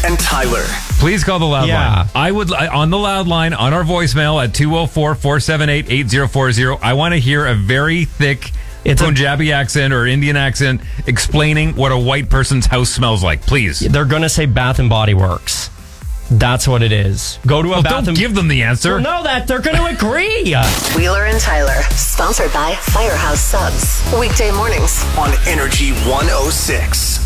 and Tyler. Please call the loud line. I would, on the loud line, on our voicemail at 204-478-8040, I want to hear a very thick Punjabi accent or Indian accent explaining what a white person's house smells like. Please. They're going to say Bath and Body Works. That's what it is. Go to a bath. Don't give them the answer. Well, no, that they're going to agree. Wheeler and Tyler, sponsored by Firehouse Subs. Weekday mornings on Energy 106.